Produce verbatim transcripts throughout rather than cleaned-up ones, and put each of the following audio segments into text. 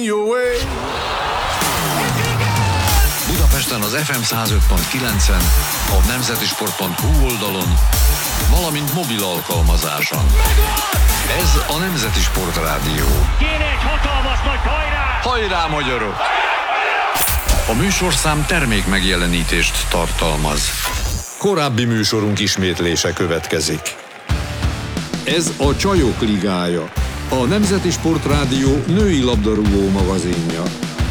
Budapesten az ef em száz öt pont kilencen, a nemzeti sport pont hu oldalon, valamint mobil alkalmazáson. Ez a Nemzeti Sportrádió. Kéne egy hatalmas nagy hajrá! Hajrá, magyarok! A műsorszám termék megjelenítést tartalmaz. Korábbi műsorunk ismétlése következik. Ez a Csajok Ligája, a Nemzeti Sportrádió női labdarúgó magazinja.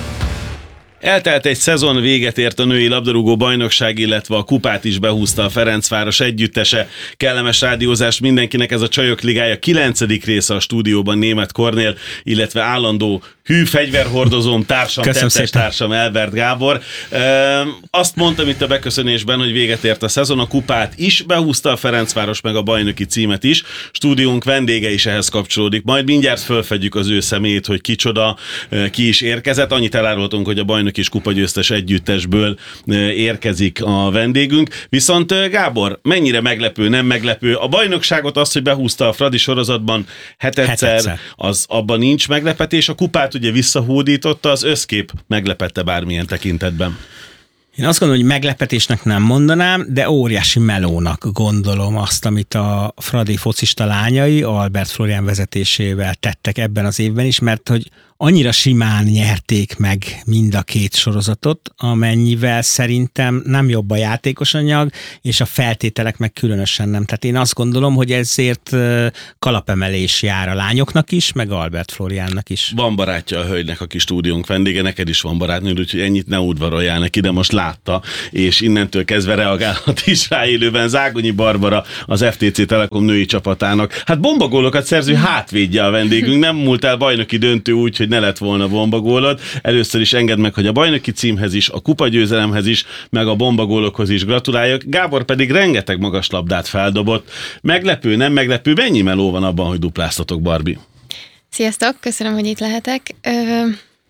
Eltelt egy szezon, véget ért a női labdarúgó bajnokság, illetve a kupát is behúzta a Ferencváros együttese. Kellemes rádiózás mindenkinek, ez a Csajok Ligája kilencedik része, a stúdióban Németh Kornél, illetve állandó hű fegyverhordozóm, társam, tettes társam Elbert Gábor. E, azt mondtam itt a beköszönésben, hogy véget ért a szezon, a kupát is behúzta a Ferencváros, meg a bajnoki címet is. Stúdiónk vendége is ehhez kapcsolódik. Majd mindjárt fölfedjük az ő személyét, hogy kicsoda, ki is érkezett. Annyit elárultunk, hogy a bajnok és kupagyőztes együttesből érkezik a vendégünk. Viszont Gábor, mennyire meglepő, nem meglepő? A bajnokságot, azt, hogy behúzta a Fradi sorozatban hetedszer, az abban nincs meglepetés. A kupát ugye visszahódította, az összkép meglepette bármilyen tekintetben? Én azt gondolom, hogy meglepetésnek nem mondanám, de óriási melónak gondolom azt, amit a Fradi focista lányai Albert Flórián vezetésével tettek ebben az évben is, mert hogy annyira simán nyerték meg mind a két sorozatot, amennyivel szerintem nem jobb a játékos anyag, és a feltételek meg különösen nem. Tehát én azt gondolom, hogy ezért kalapemelés jár a lányoknak is, meg Albert Flóriánnak is. Van barátja a hölgynek, aki stúdiónk vendége, neked is van barátnőd, úgyhogy ennyit ne udvaroljál neki, de most látta, és innentől kezdve reagálhat is rá élőben. Zágonyi Barbara, az ef té cé Telekom női csapatának. Hát bombagólokat szerző hátvédje a vendégünk, nem múlt el bajnoki döntő úgy, hogy ne lett volna bombagólod. Először is engedd meg, hogy a bajnoki címhez is, a kupagyőzelemhez is, meg a bombagólokhoz is gratuláljak. Gábor pedig rengeteg magas labdát feldobott. Meglepő, nem meglepő, mennyi meló van abban, hogy dupláztatok, Barbie? Sziasztok, köszönöm, hogy itt lehetek. Ö,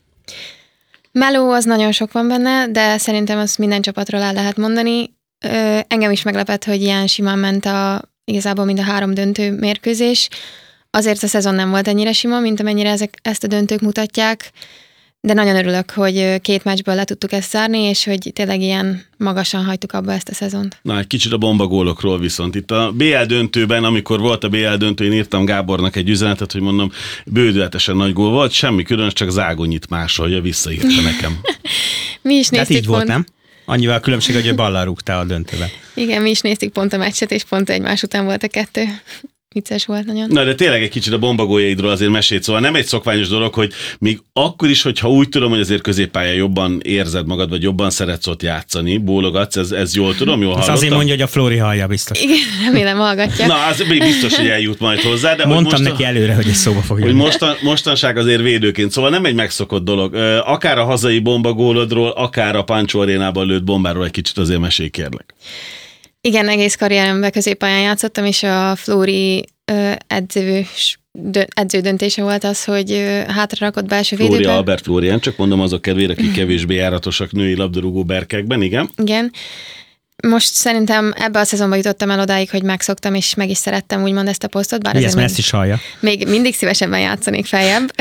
meló az nagyon sok van benne, de szerintem azt minden csapatról el lehet mondani. Ö, engem is meglepett, hogy ilyen simán ment a, igazából mind a három döntő mérkőzés. Azért a szezon nem volt ennyire sima, mint amennyire ezek, ezt a döntők mutatják, de nagyon örülök, hogy két meccsből le tudtuk ezt zárni, és hogy tényleg ilyen magasan hagytuk abba ezt a szezont. Na, egy kicsit a bombagólokról viszont. Itt a bé el döntőben, amikor volt a bé el döntő, én írtam Gábornak egy üzenetet, hogy mondom, bődületesen nagy gól volt, semmi különös, csak Zágonyit másolja, visszaírta nekem. Mi is néztük. Tehát így pont... volt, nem? Annyival a különbség, hogy ballal rúgtál a döntőben. Igen, mi is néztük pont a meccset, és pont egymás után volt a kettő. Vicces volt nagyon. Na, de tényleg egy kicsit a bombagóljaidról azért mesélj, szóval nem egy szokványos dolog, hogy még akkor is, hogyha úgy tudom, hogy azért középpályán jobban érzed magad, vagy jobban szeretsz ott játszani, bólogatsz, ez, ez jól tudom, jól hallottam? Azért mondja, hogy a Flóri hallja biztos. Igen, remélem hallgatja. Na, az még biztos, hogy eljut majd hozzá. De mondtam hogy most, neki előre, hogy ez szóba fog jönni. Hogy mostan, mostanság azért védőként, szóval nem egy megszokott dolog. Akár a hazai bombagólodról, akár a Pancsó arénában lőtt bombáról egy kicsit azért mesélj, kérlek. Igen, egész karrieremben középpályán játszottam, és a Flóri edzős, dö, edző döntése volt az, hogy hátra rakott belső védőben. Flória Albert Flórián, csak mondom azok kedvére, akik kevésbé járatosak női labdarúgó berkekben, igen. Igen. Most szerintem ebbe a szezonban jutottam el odáig, hogy megszoktam, és meg is szerettem úgymond ezt a posztot. Bár Mi ezt, ezt is hallja. Még mindig szívesebben játszanék feljebb.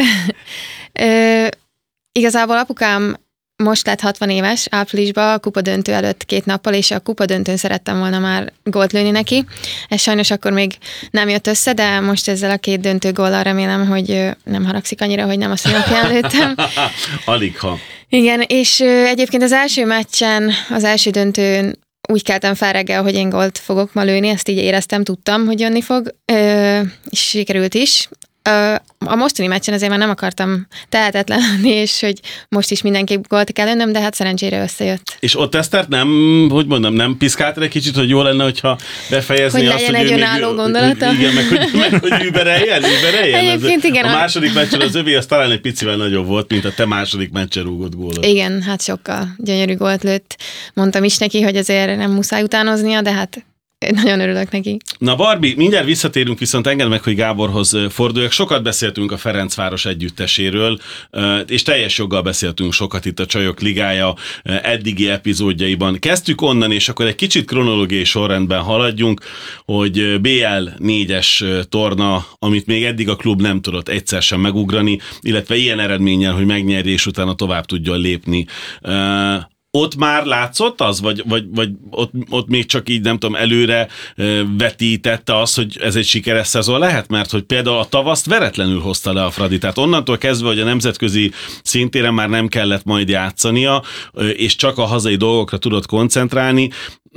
Ö, igazából apukám most lett hatvan éves, áprilisban, a kupadöntő előtt két nappal, és a kupadöntőn szerettem volna már gólt lőni neki. Ez sajnos akkor még nem jött össze, de most ezzel a két döntő góllal remélem, hogy nem haragszik annyira, hogy nem a színapján lőttem. Alig ha. Igen, és egyébként az első meccsen, az első döntőn úgy keltem fel reggel, hogy én gólt fogok ma lőni, ezt így éreztem, tudtam, hogy jönni fog, és sikerült is. A mostani meccsen azért már nem akartam tehetetlen lenni, és hogy most is mindenképp gólt kell lőnöm, de hát szerencsére összejött. És ott Esztert nem, hogy mondom, nem piszkáltad egy kicsit, hogy jó lenne, hogyha befejezni hogy azt, hogy legyen egy önálló gondolata. Igen, meg hogy, meg, hogy übereljen, übereljen. Egyébként igen. A második meccsen az övé az talán egy picivel nagyobb volt, mint a te második meccsen rúgott gólod. Igen, hát sokkal gyönyörű gólt lőtt. Mondtam is neki, hogy azért nem muszáj utánoznia, de hát nagyon örülök neki. Na Barbie, mindjárt visszatérünk, viszont engedd meg, hogy Gáborhoz forduljak. Sokat beszéltünk a Ferencváros együtteséről, és teljes joggal beszéltünk sokat itt a Csajok Ligája eddigi epizódjaiban. Kezdtük onnan, és akkor egy kicsit kronológiai sorrendben haladjunk, hogy bé el négyes torna, amit még eddig a klub nem tudott egyszer sem megugrani, illetve ilyen eredménnyel, hogy megnyerje, és utána tovább tudjon lépni. Ott már látszott az, vagy, vagy, vagy ott, ott még csak így, nem tudom, előre vetítette az, hogy ez egy sikeres szezon lehet? Mert hogy például a tavaszt veretlenül hozta le a Fradi, tehát onnantól kezdve, hogy a nemzetközi szintéren már nem kellett majd játszania, és csak a hazai dolgokra tudott koncentrálni.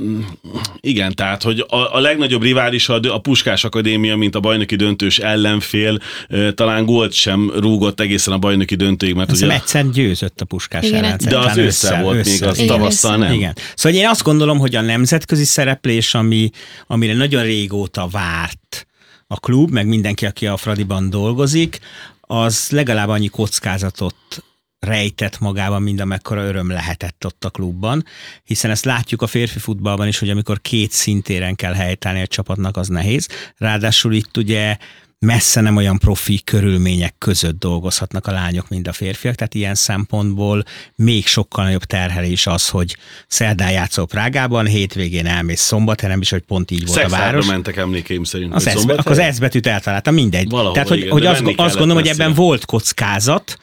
Igen, tehát, hogy a, a legnagyobb rivális a, a Puskás Akadémia, mint a bajnoki döntős ellenfél, talán gólt sem rúgott egészen a bajnoki döntőig, mert ugye... ugye... egyszer győzött a Puskás ellen. De az ősszel volt, össze, még az tavasszal nem. Igen. Szóval én azt gondolom, hogy a nemzetközi szereplés, ami, amire nagyon régóta várt a klub, meg mindenki, aki a Fradiban dolgozik, az legalább annyi kockázatot rejtett magában, mind amekkora öröm lehetett ott a klubban, hiszen ezt látjuk a férfi futballban is, hogy amikor két szintéren kell helytállni a csapatnak, az nehéz. Ráadásul itt ugye messze nem olyan profi körülmények között dolgozhatnak a lányok, mint a férfiak, tehát ilyen szempontból még sokkal nagyobb terhelés az, hogy szerdán játszol Prágában, hétvégén elmész Szombathelyen, is, hogy pont így volt a város. mentek emlékeim szerint. Az ez, akkor az ez betűt eltaláltam, mindegy. Valahol, tehát, hogy, igen, hogy azt, azt gondolom, hogy ebben messzire. volt kockázat.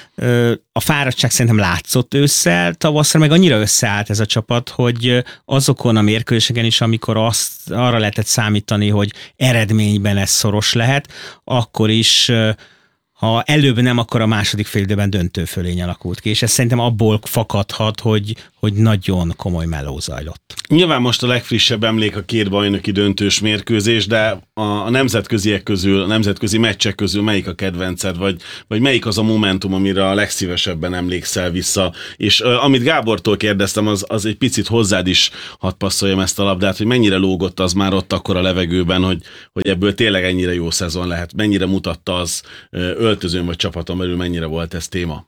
A fáradtság szerintem látszott ősszel, tavasszal meg annyira összeállt ez a csapat, hogy azokon a mérkőzéseken is, amikor azt, arra lehetett számítani, hogy eredményben ez szoros lehet, akkor is, ha előbb nem, akkor a második fél időben döntő fölény alakult ki, és ez szerintem abból fakadhat, hogy, hogy nagyon komoly meló zajlott. Nyilván most a legfrissebb emlék a két bajnoki döntős mérkőzés, de a, a nemzetköziek közül, a nemzetközi meccsek közül melyik a kedvenced, vagy, vagy melyik az a momentum, amire a legszívesebben emlékszel vissza? És uh, amit Gábortól kérdeztem, az, az egy picit hozzád is hadd passzoljam ezt a labdát, hogy mennyire lógott az már ott akkor a levegőben, hogy, hogy ebből tényleg ennyire jó szezon lehet, mennyire mutatta az uh, öltözőn vagy csapaton belül, mennyire volt ez téma?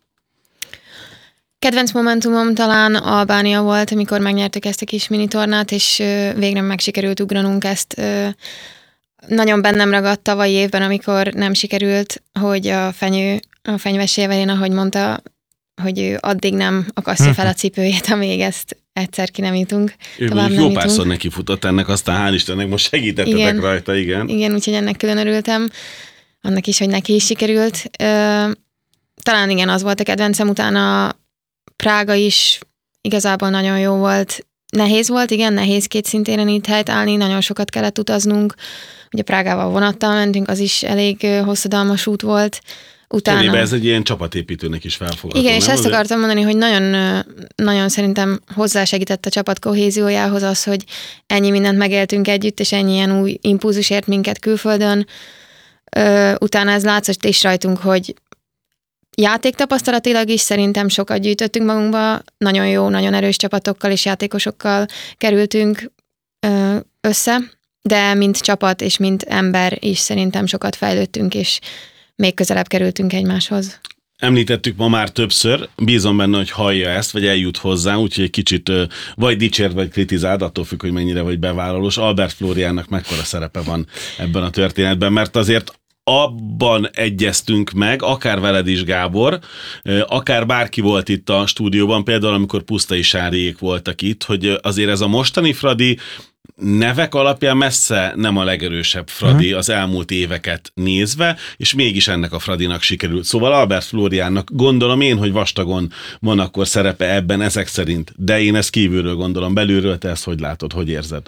Kedvenc momentumom talán Albánia volt, amikor megnyertük ezt a kis minitornát, és végre meg sikerült ugranunk ezt. Nagyon bennem ragadt tavalyi évben, amikor nem sikerült, hogy a fenyő, a fenyves évelén, ahogy mondta, hogy ő addig nem akasztja fel a cipőjét, amíg ezt egyszer ki nem jutunk. Ő mondjuk jó párszor neki futott ennek, aztán hál' Istennek most segítettetek igen, rajta, igen. Igen, úgyhogy ennek külön örültem. Annak is, hogy neki is sikerült. Talán igen, az volt a kedvencem, utána Prága is igazából nagyon jó volt. Nehéz volt, igen, nehéz két szintéren itt helytállni, nagyon sokat kellett utaznunk. Ugye Prágával vonattal mentünk, az is elég hosszadalmas út volt. Utána... Cserébe ez egy ilyen csapatépítőnek is felfogható. Igen, és nem? ezt Azért... akartam mondani, hogy nagyon, nagyon szerintem hozzásegített a csapat kohéziójához az, hogy ennyi mindent megéltünk együtt, és ennyi ilyen új impulzus ért minket külföldön. Utána ez látszott is rajtunk, hogy játéktapasztalatilag is szerintem sokat gyűjtöttünk magunkba, nagyon jó, nagyon erős csapatokkal és játékosokkal kerültünk össze, de mint csapat és mint ember is szerintem sokat fejlődtünk, és még közelebb kerültünk egymáshoz. Említettük ma már többször, bízom benne, hogy hallja ezt, vagy eljut hozzá, úgyhogy egy kicsit vagy dicsérd, vagy kritizáld, attól függ, hogy mennyire vagy bevállalós. Albert Flóriánnak mekkora szerepe van ebben a történetben, mert azért abban egyeztünk meg, akár veled is, Gábor, akár bárki volt itt a stúdióban, például amikor Pusztai Sáriék voltak itt, hogy azért ez a mostani Fradi nevek alapján messze nem a legerősebb Fradi az elmúlt éveket nézve, és mégis ennek a Fradinak sikerült. Szóval Albert Flóriánnak gondolom én, hogy vastagon van akkor szerepe ebben ezek szerint, de én ezt kívülről gondolom, belülről te ezt hogy látod, hogy érzed?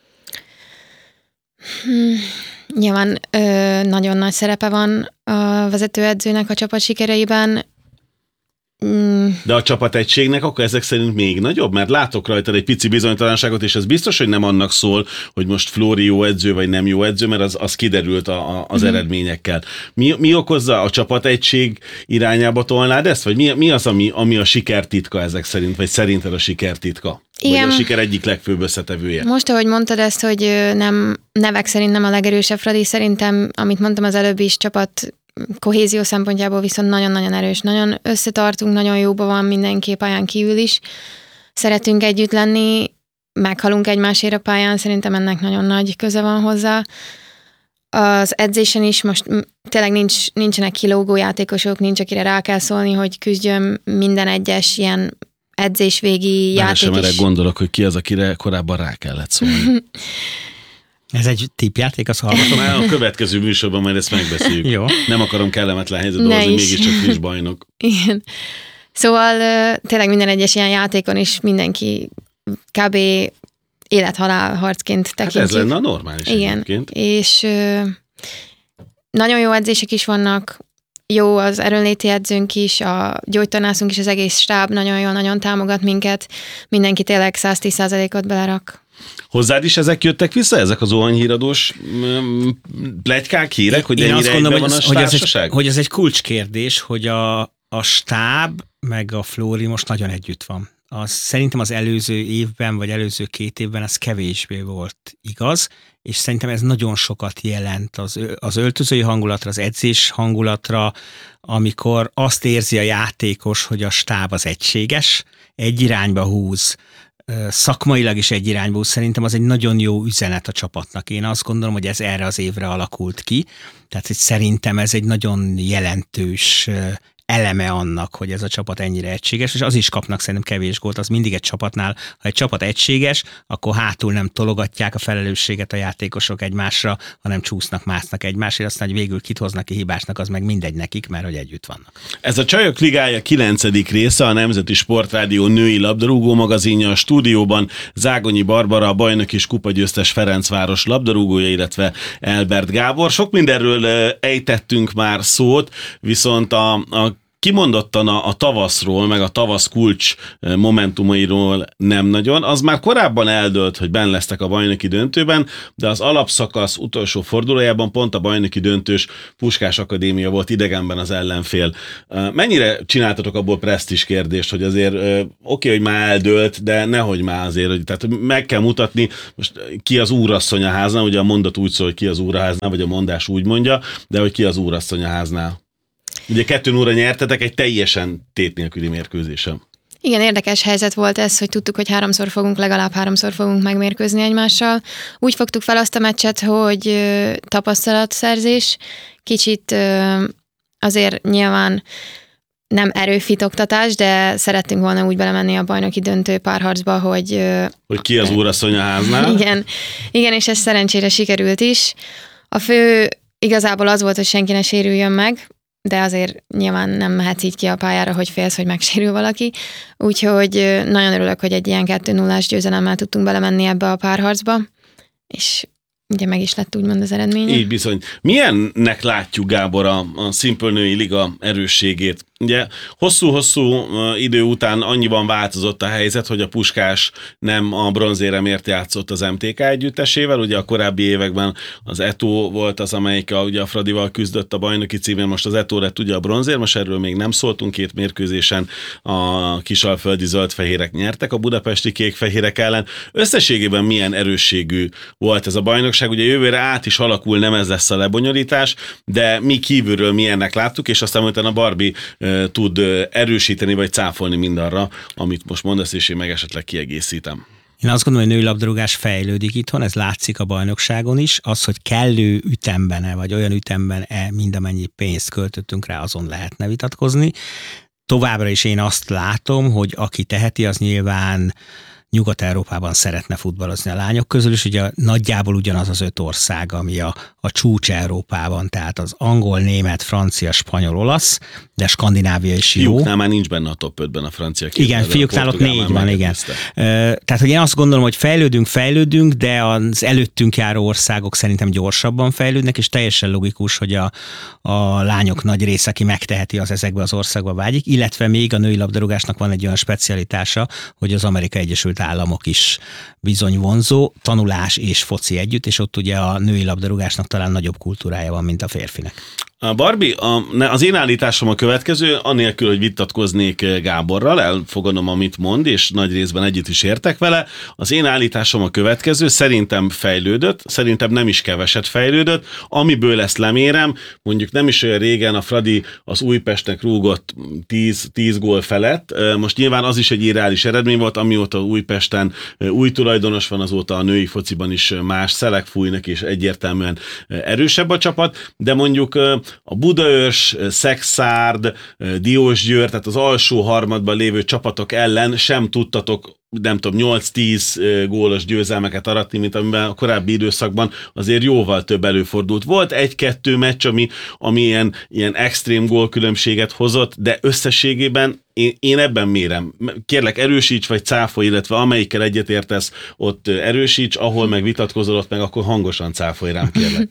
Hmm. Nyilván ö, nagyon nagy szerepe van a vezetőedzőnek a csapat sikereiben. Mm. De a csapategységnek akkor ezek szerint még nagyobb? Mert látok rajtad egy pici bizonytalanságot, és ez biztos, hogy nem annak szól, hogy most Flóri jó edző, vagy nem jó edző, mert az, az kiderült a, a, az mm. eredményekkel. Mi, mi okozza a csapategység irányába tolnád ezt? Vagy mi, mi az, ami, ami a sikertitka ezek szerint, vagy szerinted a sikertitka? Igen. Vagy a siker egyik legfőbb összetevője? Most, ahogy mondtad ezt, hogy nem, nevek szerint nem a legerősebb Fradi, szerintem, amit mondtam az előbb is, csapat kohézió szempontjából viszont nagyon-nagyon erős. Nagyon összetartunk, nagyon jóban van mindenki pályán kívül is. Szeretünk együtt lenni. meghalunk egymásért a pályán, szerintem ennek nagyon nagy köze van hozzá. Az edzésen is most tényleg nincs, nincsenek kilógó játékosok, nincs akire rá kell szólni, hogy küzdjön minden egyes ilyen edzésvégi játék is. Nem sem gondolok, hogy ki az, akire korábban rá kellett szólni. Ez egy tippjáték, az hallgatom. A következő műsorban majd ezt megbeszéljük. Jó. Nem akarom kellemetlen helyzetbe hozni, mégiscsak friss bajnok. Igen. Szóval tényleg minden egyes ilyen játékon is mindenki kb. Élet-halál harcként tekintjük. Hát ez lenne a normális. Igen, egyébként. És ö, nagyon jó edzések is vannak, jó az erőnléti edzőnk is, a gyógytornászunk is, az egész stáb nagyon jól, nagyon támogat minket, mindenki tényleg száz tíz százalékot belerak. Hozzád is ezek jöttek vissza, ezek az zuhanyhíradós pletykák, hírek, hogy én ennyire gondolom, egyben hogy, van a hogy, ez egy, hogy ez egy kulcskérdés, hogy a, a stáb meg a Flóri most nagyon együtt van. Az, szerintem az előző évben, vagy előző két évben ez kevésbé volt igaz, és szerintem ez nagyon sokat jelent az, az öltözői hangulatra, az edzés hangulatra, amikor azt érzi a játékos, hogy a stáb az egységes, egy irányba húz, szakmailag is egy irányba húz. Szerintem az egy nagyon jó üzenet a csapatnak. Én azt gondolom, hogy ez erre az évre alakult ki, tehát hogy szerintem ez egy nagyon jelentős eleme annak, hogy ez a csapat ennyire egységes, és az is kapnak szerintem kevés gólt, az mindig egy csapatnál, ha egy csapat egységes, akkor hátul nem tologatják a felelősséget a játékosok egymásra, hanem csúsznak, másznak egymásért, aztán, hogy végül kit hoznak ki hibásnak, az meg mindegy nekik, mert hogy együtt vannak. Ez a Csajok Ligája kilencedik része, a Nemzeti Sportrádió női labdarúgó magazinja, a stúdióban Zágonyi Barbara, a bajnoki és kupagyőztes Ferencváros labdarúgója, illetve Elbert Gábor. Sok mindenről ejtettünk már szót, viszont a, a kimondottan a, a tavaszról, meg a tavasz kulcs momentumairól nem nagyon. Az már korábban eldőlt, hogy benn lesztek a bajnoki döntőben, de az alapszakasz utolsó fordulójában pont a bajnoki döntős Puskás Akadémia volt idegenben az ellenfél. Mennyire csináltatok abból presztízs kérdést, hogy azért oké, okay, hogy már eldőlt, de nehogy már azért, hogy, tehát meg kell mutatni, most ki az úrasszony a háznál, ugye a mondat úgy szól, hogy ki az úr a háznál, vagy a mondás úgy mondja, de hogy ki az úrasszony a háznál. Ugye kettő nulla nyertetek egy teljesen tét nélküli mérkőzésen. Igen, érdekes helyzet volt ez, hogy tudtuk, hogy háromszor fogunk, legalább háromszor fogunk megmérkőzni egymással. Úgy fogtuk fel azt a meccset, hogy tapasztalatszerzés, kicsit azért nyilván nem erőfitoktatás, de szerettünk volna úgy belemenni a bajnoki döntő párharcba, hogy... Hogy ki az úrasszony a háznál? Igen, igen, és ez szerencsére sikerült is. A fő igazából az volt, hogy senki ne sérüljön meg, de azért nyilván nem mehetsz így ki a pályára, hogy félsz, hogy megsérül valaki. Úgyhogy nagyon örülök, hogy egy ilyen kettő nullás győzelemmel tudtunk belemenni ebbe a párharcba, és ugye meg is lett úgymond az eredmény. Így bizony. Milyennek látjuk, Gábor, a, a Színpől női liga erősségét? Ugye hosszú-hosszú idő után annyiban változott a helyzet, hogy a Puskás nem a bronzéremért játszott az em té ká együttesével, ugye a korábbi években az Eto volt az, amelyik a, ugye a Fradival küzdött a bajnoki címén, most az Eto lett ugye a bronzér, most erről még nem szóltunk, két mérkőzésen a kisalföldi zöldfehérek nyertek a budapesti kékfehérek ellen. Összességében milyen erősségű volt ez a bajnokság? Ugye jövőre át is alakul, nem ez lesz a lebonyolítás, de mi kívülről milyennek láttuk, és aztán utána a Barbie tud erősíteni, vagy cáfolni mindarra, amit most mondasz, és én meg esetleg kiegészítem. Én azt gondolom, hogy női labdarúgás fejlődik itthon, ez látszik a bajnokságon is. Az, hogy kellő ütemben-e, vagy olyan ütemben-e, mind amennyi pénzt költöttünk rá, azon lehetne vitatkozni. Továbbra is én azt látom, hogy aki teheti, az nyilván Nyugat-Európában szeretne futballozni a lányok közül, és ugye nagyjából ugyanaz az öt ország, ami a, a csúcs Európában, tehát az angol, német, francia, spanyol, olasz, de Skandinávia is jó. Fiúknál már nincs benne a top ötben a francia két. Igen, fiúknál ott négy van, igen. Tehát, hogy én azt gondolom, hogy fejlődünk, fejlődünk, de az előttünk járó országok szerintem gyorsabban fejlődnek, és teljesen logikus, hogy a, a lányok nagy része, aki megteheti, az ezekbe az országba vágyik, illetve még a női labdarúgásnak van egy olyan specialitása, hogy az Amerikai Egyesült Államok is bizony vonzó, tanulás és foci együtt, és ott ugye a női labdarúgásnak talán nagyobb kultúrája van, mint a férfinek. A Barbie, a, az én állításom a következő, anélkül, hogy vitatkoznék Gáborral, elfogadom, amit mond, és nagy részben együtt is értek vele. Az én állításom a következő, szerintem fejlődött, szerintem nem is keveset fejlődött, amiből ezt lemérem, mondjuk nem is olyan régen a Fradi az Újpestnek rúgott tíz gól felett, most nyilván az is egy irreális eredmény volt, amióta Újpesten új tulajdonos van, azóta a női fociban is más szelek fújnak, és egyértelműen erősebb a csapat, de mondjuk a Budaörs, Szekszárd, Diósgyőr, tehát az alsó harmadban lévő csapatok ellen sem tudtatok, nem tudom, nyolc-tíz gólos győzelmeket aratni, mint amiben a korábbi időszakban azért jóval több előfordult. Volt egy-kettő meccs, ami, ami ilyen, ilyen extrém gólkülönbséget hozott, de összességében én, én ebben mérem. Kérlek, erősíts vagy cáfolj, illetve amelyikkel egyetértesz, ott erősíts, ahol meg vitatkozol, ott meg akkor hangosan cáfolj rám, kérlek.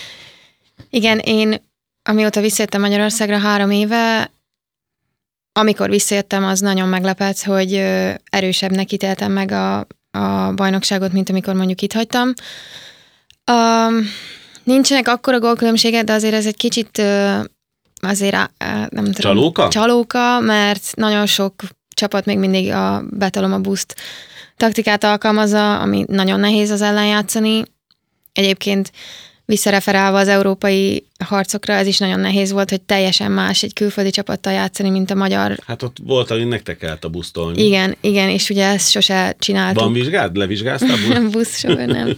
Igen, én amióta visszajöttem Magyarországra három éve, amikor visszajöttem, az nagyon meglepett, hogy erősebbnek ítéltem meg a, a bajnokságot, mint amikor mondjuk itt hagytam. Um, nincsenek akkora gólkülönbségek, de azért ez egy kicsit azért nem tudom. Csalóka? Csalóka, mert nagyon sok csapat még mindig a betalom a buszt taktikát alkalmazza, ami nagyon nehéz az ellen játszani. Egyébként visszareferálva az európai harcokra, ez is nagyon nehéz volt, hogy teljesen más egy külföldi csapattal játszani, mint a magyar. Hát ott volt, hogy nektek kellett a busztolni. Igen, igen, és ugye ezt sose csináltuk. Van vizsgád? Levizsgáztál? Nem, buszsofőr nem.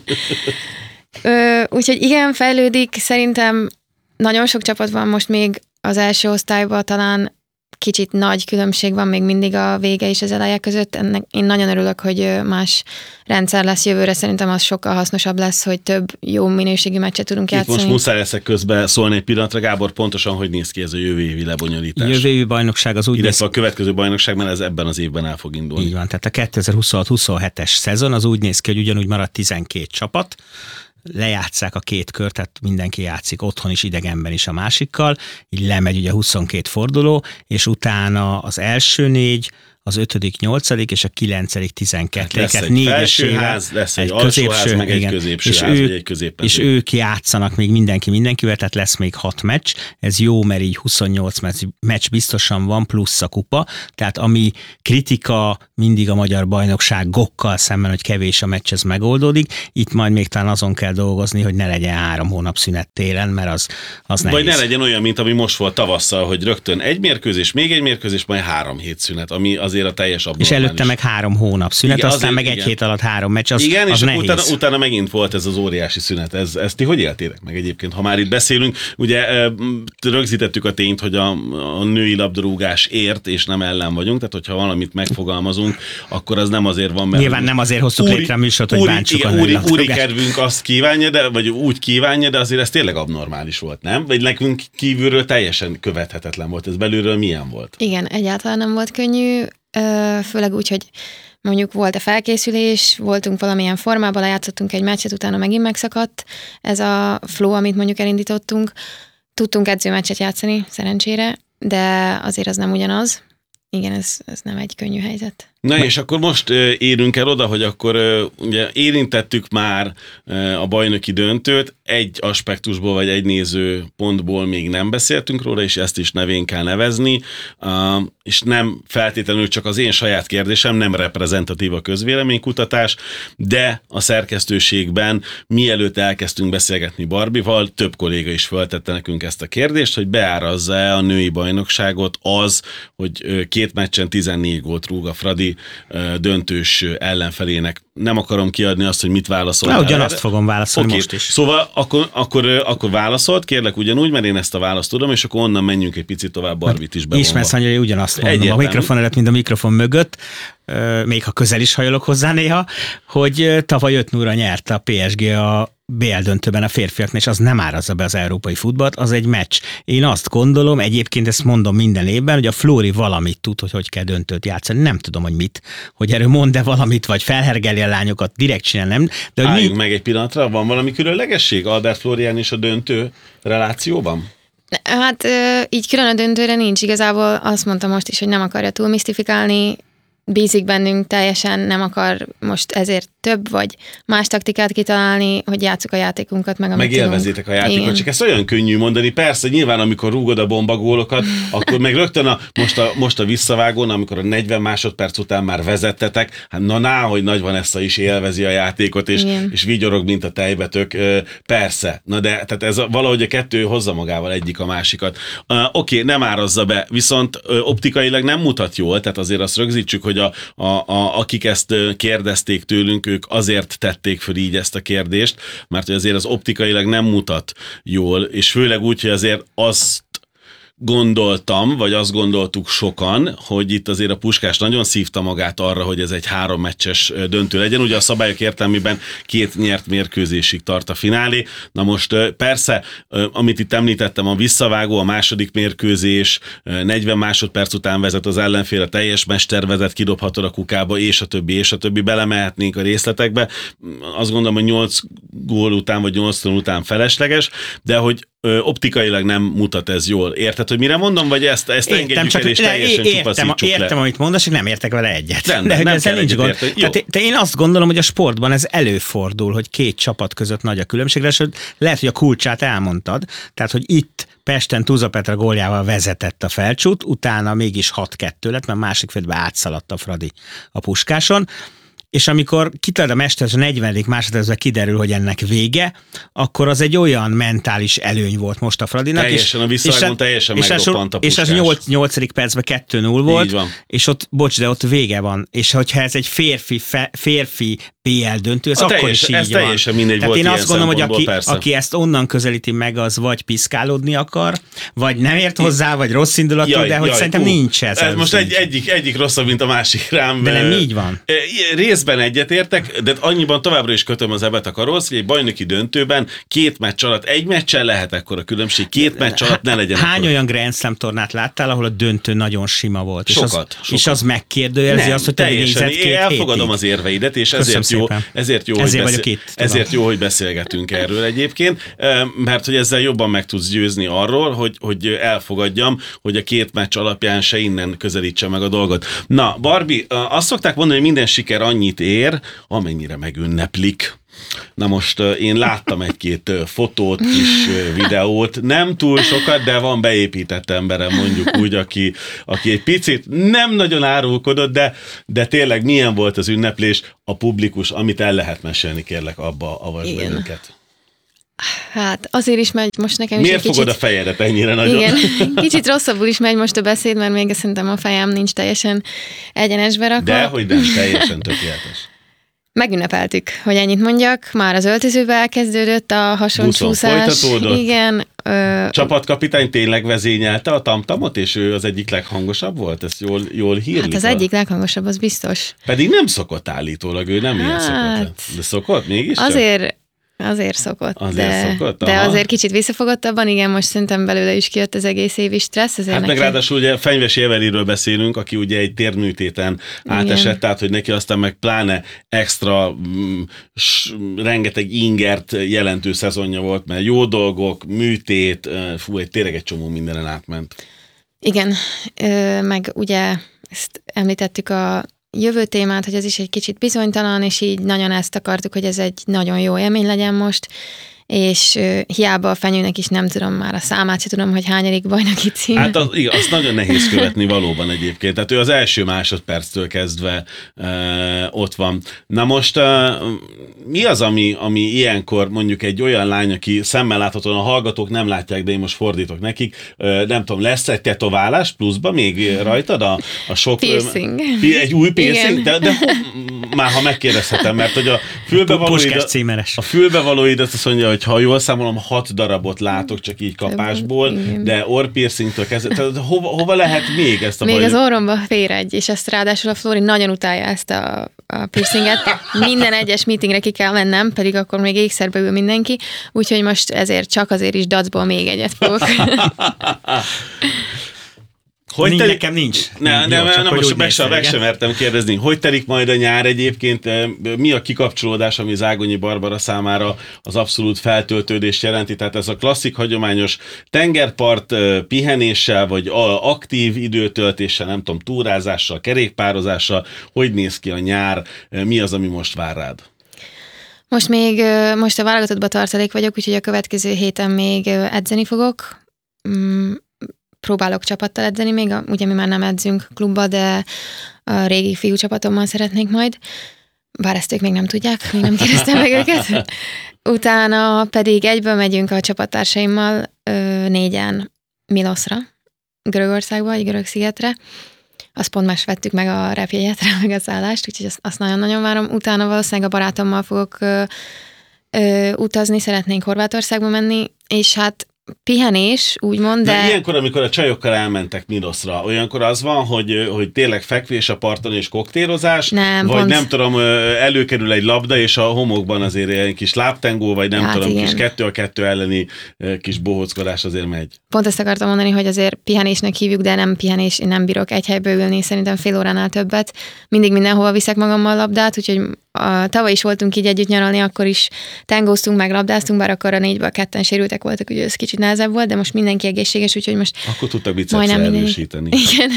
Ö, úgyhogy igen, fejlődik. Szerintem nagyon sok csapat van most még az első osztályban, talán kicsit nagy különbség van még mindig a vége és az eleje között. Ennek én nagyon örülök, hogy más rendszer lesz jövőre. Szerintem az sokkal hasznosabb lesz, hogy több jó minőségű meccset tudunk Itt játszani. most muszáj leszek közben szólni egy pillanatra. Gábor, pontosan hogy néz ki ez a jövő évi lebonyolítás? Jövő évi bajnokság az úgy Illetve néz... a következő bajnokság, mert ez ebben az évben el fog indulni. Így van, tehát a kétezer-huszonhat huszonhetes szezon az úgy néz ki, hogy ugyanúgy marad tizenkét csapat, lejátsszák a két kört, tehát mindenki játszik otthon is, idegenben is a másikkal, így lemegy ugye huszonkét forduló, és utána az első négy, az ötödik, nyolcadik és a kilencedik, tizenkettedik. Lesz egy felsőház, lesz egy, egy alsóház, meg egy középső ház, vagy egy középpező. És ők játszanak még mindenki mindenkivel, tehát lesz még hat meccs. Ez jó, mert így huszonnyolc meccs biztosan van, plusz a kupa. Tehát ami kritika mindig a magyar bajnokságokkal szemben, hogy kevés a meccs, ez megoldódik. Itt majd még talán azon kell dolgozni, hogy ne legyen három hónap szünet télen, mert az, az nehéz. Vagy ne legyen olyan, mint ami most volt tavasszal, hogy rögtön egy mérkőzés, még egy mérkőzés, majd három hét szünet, ami azért a teljes abnormális. És előtte meg három hónap szünet, igen, aztán azért, meg egy igen. hét alatt három meccs, az, igen, az és nehéz. Utána, utána megint volt ez az óriási szünet. Ez, ezt ti hogy éltétek meg egyébként, ha már itt beszélünk? Ugye rögzítettük a tényt, hogy a, a női labdarúgás ért, és nem ellen vagyunk, tehát hogyha valamit megfogalmazunk, akkor az nem azért van, mert... Nyilván nem azért hoztuk úri, létre a műsort, hogy úri, bántsuk igen, a női úri, labdarúgást. úri kedvünk azt kívánja, de, vagy úgy kívánja, de azért ez tényleg abnormális volt, nem? Vagy nekünk kívülről teljesen követhetetlen volt. Ez belülről milyen volt? Igen, egyáltalán nem volt könnyű, főleg úgy, hogy mondjuk volt a felkészülés, voltunk valamilyen formában, lejátszottunk egy meccset, utána megint megszakadt ez a flow, amit mondjuk elindítottunk. Tudtunk edzőmeccset játszani, szerencsére, de azért az nem ugyanaz. Igen, ez, ez nem egy könnyű helyzet. Na és akkor most érünk el oda, hogy akkor ugye érintettük már a bajnoki döntőt, egy aspektusból vagy egy néző pontból még nem beszéltünk róla, és ezt is nevén kell nevezni, és nem feltétlenül csak az én saját kérdésem, nem reprezentatív a közvéleménykutatás, de a szerkesztőségben mielőtt elkezdtünk beszélgetni Barbival, több kolléga is feltette nekünk ezt a kérdést, hogy beárazza-e a női bajnokságot az, hogy két meccsen tizennégy gólt rúg a Fradi döntős ellenfelének. Nem akarom kiadni azt, hogy mit válaszol. Na, ugyanazt fogom válaszolni okay. most is. Szóval akkor, akkor, akkor válaszolt, kérlek ugyanúgy, mert én ezt a választ tudom, és akkor onnan menjünk egy picit tovább, Barbit is bevonva. Ismersz, hogy ugyanazt mondom Egyértelmű. A mikrofon előtt, mint a mikrofon mögött, még ha közel is hajolok hozzá néha, hogy tavaly öt nulla nyert a pé es gé a bé el döntőben a férfiaknak, és az nem árazza be az európai futballt, az egy meccs. Én azt gondolom, egyébként ezt mondom minden évben, hogy a Flóri valamit tud, hogy hogy kell döntőt játszani. Nem tudom, hogy mit, hogy erről mond-e valamit, vagy felhergeli a lányokat, direkt csinál, nem. De hogy Álljunk mi... meg egy pillanatra, van valami különlegesség Albert Flórián és a döntő relációban? Hát így külön a döntőre nincs. Igazából azt mondta most is, hogy nem akarja túl misztifikálni. bízik bennünk teljesen, nem akar most ezért több vagy más taktikát kitalálni, hogy játsszuk a játékunkat, meg amit Megélvezitek a játékot, Igen. csak ezt olyan könnyű mondani. Persze, nyilván amikor rúgod a bombagólokat, akkor meg rögtön a, most, a, most a visszavágón, amikor a negyven másodperc után már vezettetek, hát na ná, hogy nagy Vanessa is élvezi a játékot, és, és vigyorog, mint a tejbetök. Persze, na de tehát ez a, valahogy a kettő hozza magával egyik a másikat. Uh, Oké, okay, nem árazza be, viszont uh, optikailag nem mutat jól, tehát azért azt rögzítsük, hogy a, a, a, akik ezt kérdezték tőlünk, ők azért tették föl így ezt a kérdést, mert hogy azért az optikailag nem mutat jól, és főleg úgy, hogy azért azt gondoltam, vagy azt gondoltuk sokan, hogy itt azért a Puskás nagyon szívta magát arra, hogy ez egy három meccses döntő legyen. Ugye a szabályok értelmében két nyert mérkőzésig tart a finálé. Na most persze, amit itt említettem, a visszavágó, a második mérkőzés, negyven másodperc után vezet az ellenfél, a teljes mester vezet, kidobhatod a kukába, és a többi, és a többi, belemehetnénk a részletekbe. Azt gondolom, hogy nyolc gól után, vagy nyolc után felesleges, de hogy optikailag nem mutat ez jól. Érted, hogy mire mondom, vagy ezt, ezt értem, engedjük csak el, és teljesen értem, csupaszítsuk le? Értem, amit mondasz, hogy nem értek vele egyet. Nem, de hogy nem ezzel kell nincs gond. egyet Tehát, te én azt gondolom, hogy a sportban ez előfordul, hogy két csapat között nagy a különbség, és lehet, hogy a kulcsát elmondtad, tehát, hogy itt Pesten Tuza Petra góljával vezetett a Felcsút, utána mégis hat kettő lett, mert másik félben átszaladt a Fradi a Puskáson, és amikor kitad a mester, a negyvenedik másodpercben kiderül, hogy ennek vége, akkor az egy olyan mentális előny volt most a Fradinak. Teljesen, és, a visszavágón teljesen és megroppant a Puskás. És az nyolcadik percben kettő null volt, és ott, bocs, de ott vége van. És hogyha ez egy férfi, fe, férfi bé el döntő, ez a akkor teljes, is így ez van. Teljesen mindegy. Tehát volt én azt gondolom, hogy aki, persze. aki ezt onnan közelíti meg, az vagy piszkálódni akar, vagy nem ért hozzá, vagy rossz indulatú, jaj, de hogy jaj, szerintem ú, nincs ez. ez most egy, egyik, egyik rosszabb, mint a másik rám. De nem így van. Részben egyetértek, de annyiban továbbra is kötöm az ebet a karolsz, hogy egy bajnoki döntőben két meccs alatt, egy meccsen lehet ekkor a különbség, két meccs alatt ne legyen. Hány akkor. olyan Grand Slam tornát láttál, ahol a döntő nagyon sima volt? Sokat. És az, sokat. És az megkérdőjelezi azt, hogy te teljesen. nézed két Én elfogadom hétig. az érveidet, és ezért jó, ezért, jó, ezért, hogy beszél, itt, ezért jó, hogy beszélgetünk erről egyébként, mert hogy ezzel jobban meg tudsz győzni arról, hogy, hogy elfogadjam, hogy a két meccs alapján se innen közelítse meg a dolgot. Na, Barbie, azt szokták mondani, hogy minden siker annyit ér, amennyire megünneplik. Na most én láttam egy-két fotót, kis videót, nem túl sokat, de van beépített emberem, mondjuk úgy, aki, aki egy picit nem nagyon árulkodott, de, de tényleg milyen volt az ünneplés, a publikus, amit el lehet mesélni, kérlek, abba avasd be őket. Hát azért is megy most nekem Miért is egy fogod kicsit... a fejedet ennyire nagyon? Igen, kicsit rosszabbul is megy most a beszéd, mert még szerintem a fejem nincs teljesen egyenesbe rakva. De hogy nem, teljesen tökéletes. Megünnepeltük, hogy ennyit mondjak. Már az öltözőbe elkezdődött a hasoncsúszás. Folytatódott. Igen. Ö... Csapatkapitány tényleg vezényelte a tamtamot, és ő az egyik leghangosabb volt? Ez jól, jól hírlik? Hát az egyik leghangosabb, az biztos. Pedig nem szokott állítólag, ő nem hát... ilyen szokott. De szokott mégis? Azért... Azért szokott, azért de, szokott? de azért kicsit visszafogottabban, igen, most szerintem belőle is kijött az egész évi stressz. Hát neki... meg ráadásul ugye Fenyvesi Eveliről beszélünk, aki ugye egy térműtéten átesett, igen. Tehát hogy neki aztán meg pláne extra mm, s, rengeteg ingert jelentő szezonja volt, mert jó dolgok, műtét, fú, egy tényleg egy csomó mindenen átment. Igen, ö, meg ugye ezt említettük a jövő témát, hogy ez is egy kicsit bizonytalan, és így nagyon ezt akartuk, hogy ez egy nagyon jó élmény legyen most, és uh, hiába a Fenyőnek is nem tudom már a számát, se tudom, hogy hányadik bajnoki cím. Hát az, igen, azt nagyon nehéz követni valóban egyébként. Tehát ő az első másodperctől kezdve uh, ott van. Na most uh, mi az, ami, ami ilyenkor mondjuk egy olyan lány, aki szemmel láthatóan a hallgatók nem látják, de én most fordítok nekik, uh, nem tudom, lesz egy tetoválás pluszba még rajtad a, a sok... Piercing. Egy új piercing? De, de már ha megkérdezhetem, mert hogy a fülbevalóid, a fülbevalóid azt mondja, hogy ha jól számolom, hat darabot látok csak így kapásból, igen. De orrpiercingtől kezdve, tehát hova, hova lehet még ezt a Még bajot? az orromba fér egy, és ezt ráadásul a Flóri nagyon utálja ezt a, a piercinget. Minden egyes meetingre ki kell mennem, pedig akkor még ékszerbe ül mindenki, úgyhogy most ezért csak azért is dacból még egyet fogok. Hogy nincs, telik... nekem nincs. Ne, Jó, nem, csak nem, hogy most úgy meg néz sem, ki, meg igen. sem mertem kérdezni. Hogy telik majd a nyár egyébként? Mi a kikapcsolódás, ami Zágonyi Barbara számára az abszolút feltöltődést jelenti? Tehát ez a klasszik, hagyományos tengerpart pihenéssel, vagy aktív időtöltéssel, nem tudom, túrázással, kerékpározással. Hogy néz ki a nyár? Mi az, ami most vár rád? Most még, most a válogatottba tartalék vagyok, úgyhogy a következő héten még edzeni fogok. Próbálok csapattal edzeni még, ugye mi már nem edzünk klubba, de a régi fiú csapatommal szeretnék majd. Bár ezt ők még nem tudják, még nem kérdeztem meg őket. Utána pedig egyből megyünk a csapattársaimmal négyen Miloszra, Görögországba, egy görög szigetre. Azt pont most vettük meg a repjegyet, meg a szállást, úgyhogy azt, azt nagyon-nagyon várom. Utána valószínűleg a barátommal fogok ö, ö, utazni, szeretnénk Horvátországba menni, és hát pihenés, úgymond, de... de... Ilyenkor, amikor a csajokkal elmentek Miloszra, olyankor az van, hogy, hogy tényleg fekvés a parton és koktélozás, nem, vagy pont... nem tudom, előkerül egy labda, és a homokban azért egy kis lábtengó, vagy nem hát tudom, igen. kis kettő a kettő elleni kis bohóckodás azért megy. Pont ezt akartam mondani, hogy azért pihenésnek hívjuk, de nem pihenés, én nem bírok egy helybe ülni, szerintem fél óránál többet. Mindig mindenhova viszek magammal labdát, úgyhogy a, tavaly is voltunk így együtt nyaralni, akkor is tangóztunk, meg labdáztunk, bár akkor a négyből ketten sérültek voltak, úgyhogy ez kicsit nehezebb volt, de most mindenki egészséges, úgyhogy most akkor tudtak bicepsre erősíteni. Igen.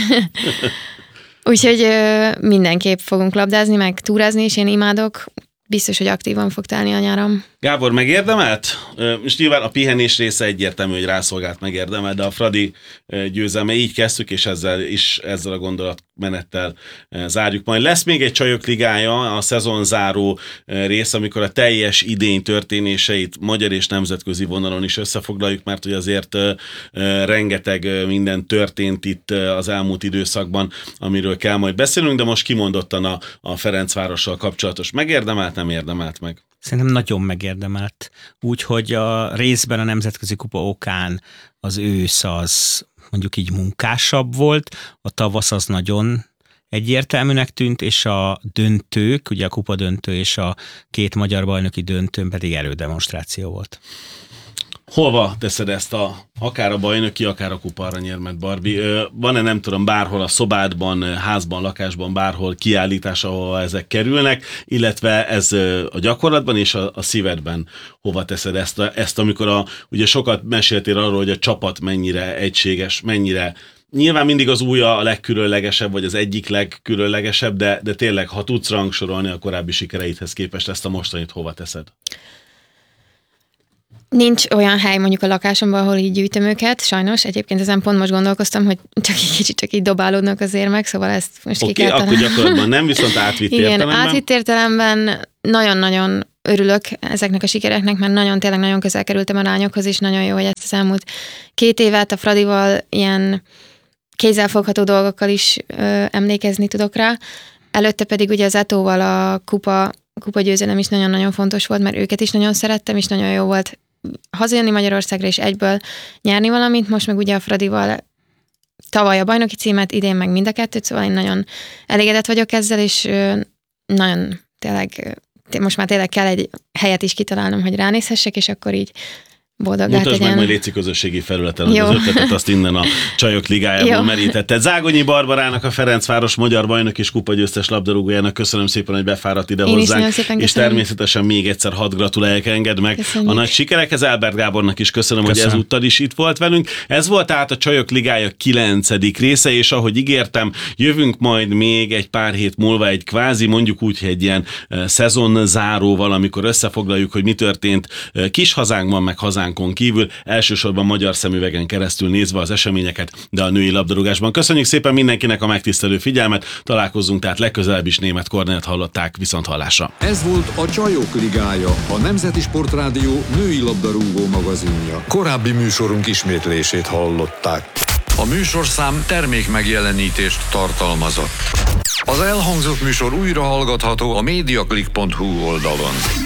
Úgyhogy ö, mindenképp fogunk labdázni, meg túrázni, és én imádok. Biztos, hogy aktívan fog telni a nyaram. Gábor, megérdemelt? Most nyilván a pihenés része egyértelmű, hogy rászolgált megérdemelt, de a Fradi győzelme, így kezdtük, és ezzel is ezzel a gondolatmenettel zárjuk. Majd lesz még egy Csajok Ligája, a szezonzáró rész, amikor a teljes idény történéseit magyar és nemzetközi vonalon is összefoglaljuk, mert hogy azért rengeteg minden történt itt az elmúlt időszakban, amiről kell majd beszélnünk, de most kimondottan a, a Ferencvárossal kapcsolatos megérdemelt, nem érdemelt meg. Szerintem nagyon megérdemelt. Úgyhogy a részben a Nemzetközi Kupa okán az ősz az mondjuk így munkásabb volt, a tavasz az nagyon egyértelműnek tűnt, és a döntők, ugye a kupa döntő és a két magyar bajnoki döntőn pedig erődemonstráció volt. Hova teszed ezt a, akár a bajnoki, akár a kupa aranyérmet, Barbie? Van-e, nem tudom, bárhol a szobádban, házban, lakásban, bárhol kiállítás, ahol ezek kerülnek, illetve ez a gyakorlatban és a, a szívedben hova teszed ezt, a, ezt amikor a, ugye sokat meséltél arról, hogy a csapat mennyire egységes, mennyire nyilván mindig az új a legkülönlegesebb, vagy az egyik legkülönlegesebb, de, de tényleg, ha tudsz rangsorolni a korábbi sikereidhez képest, ezt a mostanit hova teszed? Nincs olyan hely mondjuk a lakásomban, ahol így gyűjtöm őket, sajnos. Egyébként ezen pont most gondolkoztam, hogy csak egy kicsit csak így dobálódnak az érmek, szóval ezt most okay, ki kell találni. Oké, akkor gyakorlatban nem, viszont átvitt Igen, értelemben. Igen, átvitt értelemben nagyon-nagyon örülök ezeknek a sikereknek, mert nagyon, tényleg nagyon közel kerültem a lányokhoz, és nagyon jó, hogy ezt az elmúlt két évet a Fradival ilyen kézzelfogható dolgokkal is ö, emlékezni tudok rá. Előtte pedig ugye az Etóval a kupa, kupa győzelem is nagyon-nagyon fontos volt, mert őket is nagyon szerettem, és nagyon jó volt hazajönni Magyarországra és egyből nyerni valamit, most meg ugye a Fradival tavaly a bajnoki címet, idén meg mind a kettőt, szóval én nagyon elégedett vagyok ezzel, és nagyon tényleg, most már tényleg kell egy helyet is kitalálnom, hogy ránézhessek, és akkor így boldoggá Mutasd tegyen. meg majd léci közösségi felületen, hogy az ötletet azt innen a Csajok Ligájából merítetted. Zágonyi Barbarának, a Ferencváros magyar bajnok és kupagyőztes labdarúgójának köszönöm szépen, hogy befáradt ide Én hozzánk, és köszönöm. Természetesen még egyszer hadd gratulálják, engedd meg Köszönjük. a nagy sikerekhez. Albert Gábornak is köszönöm, köszönöm, hogy ezúttal is itt volt velünk. Ez volt tehát a Csajok Ligája kilencedik része, és ahogy ígértem, jövünk majd még egy pár hét múlva egy kvázi, mondjuk úgy, hogy egy ilyen szezonzáróval, amikor összefoglaljuk, hogy mi történt kis hazánkban, meg hazánkon kívül, elsősorban magyar szemüvegen keresztül nézve az eseményeket, de a női labdarúgásban. Köszönjük szépen mindenkinek a megtisztelő figyelmet, találkozzunk tehát legközelebb is. Németh Kornélt hallották, viszont hallásra. Ez volt a Csajok Ligája, a Nemzeti Sportrádió női labdarúgó magazinja. Korábbi műsorunk ismétlését hallották. A műsorszám termék megjelenítést tartalmazott. Az elhangzott műsor újra hallgatható a mediaclick pont hu oldalon.